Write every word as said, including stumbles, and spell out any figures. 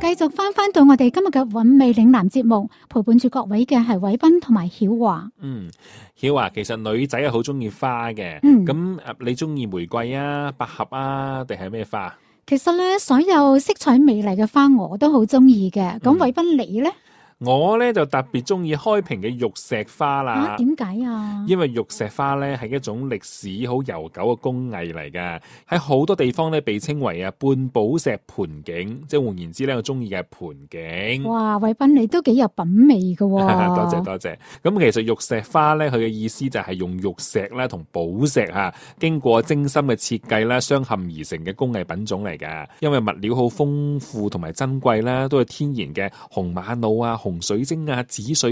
繼續翻翻到我哋今日嘅韻味嶺南節目，陪伴住各位嘅係偉斌同埋曉華。 嗯，曉華，其實女仔係好中意花嘅， 嗯， 咁你中意玫瑰啊、百合啊，定係咩花？ 其實咧，所有色彩美麗嘅花我都好中意嘅。咁偉斌你咧？ 我咧就特別中意開屏嘅玉石花啦。 啊，點解啊？ 因為玉石花咧係一種歷史好悠久嘅工藝嚟㗎，喺好多地方咧被稱為啊半寶石盆景，即係換言之咧，我中意嘅係盆景。 哇，偉斌你都幾有品味㗎喎、哦！ 多謝多謝。咁其實玉石花咧，佢嘅意思就係用玉石啦同寶石嚇，經過精心嘅設計啦，鑲嵌而成嘅工藝品種嚟㗎。因為物料好豐富同埋珍貴啦，都係天然嘅紅瑪瑙啊、紅水晶啊、紫水